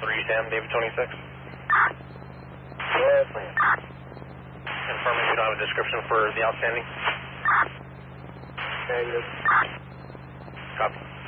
Sam, David 26. Yes, ma'am. Confirming you don't have a description for the outstanding. Negative. Copy.